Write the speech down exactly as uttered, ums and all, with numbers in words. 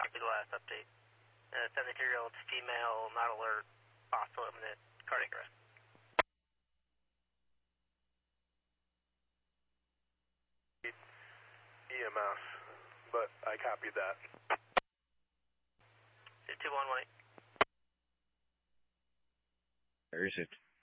Copy the last update. Uh, seventy-three-year-old female, not alert, possible imminent cardiac arrest. E M S, but I copied that. two one one eight. Where is it?